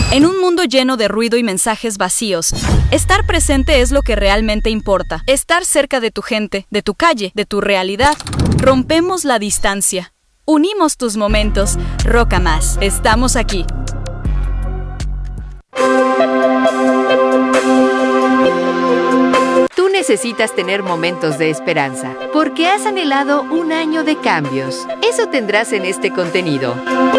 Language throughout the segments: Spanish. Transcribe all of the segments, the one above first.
En un mundo lleno de ruido y mensajes vacíos, estar presente es lo que realmente importa. Estar cerca de tu gente, de tu calle, de tu realidad. Rompemos la distancia. Unimos tus momentos. Roca Más. Estamos aquí. Tú necesitas tener momentos de esperanza, porque has anhelado un año de cambios. Eso tendrás en este contenido.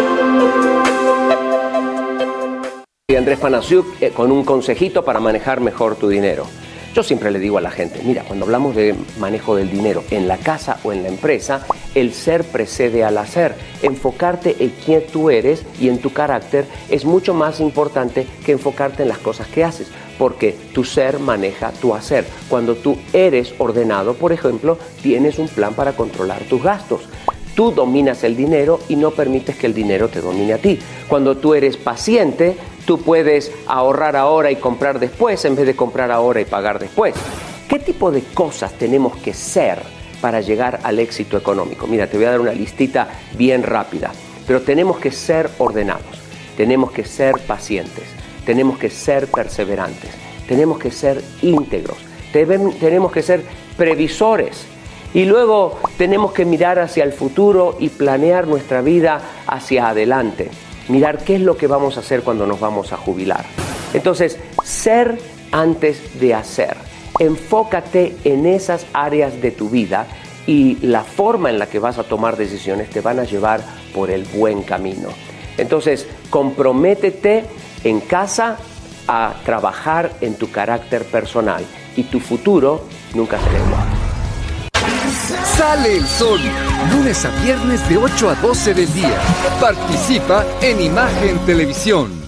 Andrés Panasiuk con un consejito para manejar mejor tu dinero. Yo siempre le digo a la gente, mira, cuando hablamos de manejo del dinero en la casa o en la empresa, el ser precede al hacer. Enfocarte en quién tú eres y en tu carácter es mucho más importante que enfocarte en las cosas que haces, porque tu ser maneja tu hacer. Cuando tú eres ordenado, por ejemplo, tienes un plan para controlar tus gastos. Tú dominas el dinero y no permites que el dinero te domine a ti. Cuando tú eres paciente, tú puedes ahorrar ahora y comprar después en vez de comprar ahora y pagar después. ¿Qué tipo de cosas tenemos que ser para llegar al éxito económico? Mira, te voy a dar una listita bien rápida, pero tenemos que ser ordenados, tenemos que ser pacientes, tenemos que ser perseverantes, tenemos que ser íntegros, tenemos que ser previsores. Y luego tenemos que mirar hacia el futuro y planear nuestra vida hacia adelante. Mirar qué es lo que vamos a hacer cuando nos vamos a jubilar. Entonces, ser antes de hacer. Enfócate en esas áreas de tu vida y la forma en la que vas a tomar decisiones te van a llevar por el buen camino. Entonces, comprométete en casa a trabajar en tu carácter personal y tu futuro nunca será igual. Sale el sol, lunes a viernes de 8 a 12 del día. Participa en Imagen Televisión.